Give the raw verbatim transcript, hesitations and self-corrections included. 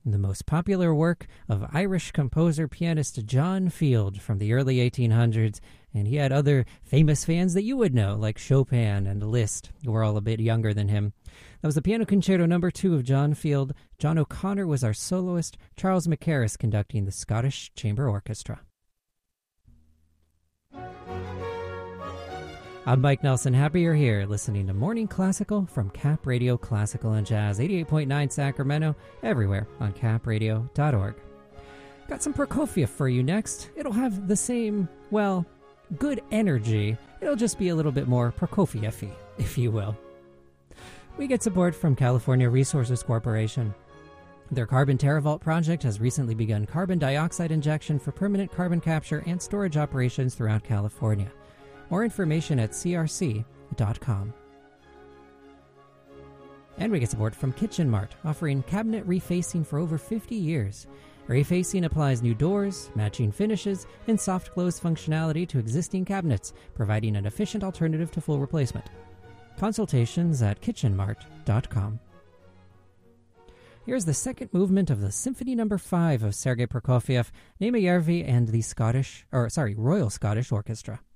the most popular work of Irish composer-pianist John Field from the early eighteen hundreds, and he had other famous fans that you would know, like Chopin and Liszt, who were all a bit younger than him. That was the Piano Concerto number two of John Field. John O'Connor was our soloist, Charles Mackerras conducting the Scottish Chamber Orchestra. I'm Mike Nelson. Happy you're here, listening to Morning Classical from Cap Radio Classical and Jazz, eighty-eight point nine Sacramento, everywhere on cap radio dot org. Got some Prokofiev for you next. It'll have the same, well, good energy. It'll just be a little bit more Prokofiev-y, if you will. We get support from California Resources Corporation. Their Carbon TerraVault project has recently begun carbon dioxide injection for permanent carbon capture and storage operations throughout California. More information at c r c dot com. And we get support from Kitchen Mart, offering cabinet refacing for over fifty years. Refacing applies new doors, matching finishes, and soft close functionality to existing cabinets, providing an efficient alternative to full replacement. Consultations at kitchen mart dot com. Here's the second movement of the Symphony Number Five of Sergei Prokofiev, Nema Järvi and the Scottish, or sorry, Royal Scottish Orchestra.